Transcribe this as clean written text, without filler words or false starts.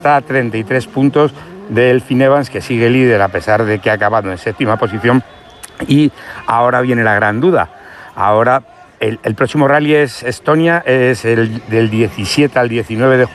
Está a 33 puntos del Finn Evans, que sigue líder a pesar de que ha acabado en séptima posición. Y ahora viene la gran duda. Ahora el próximo rally es Estonia, es el del 17 al 19 de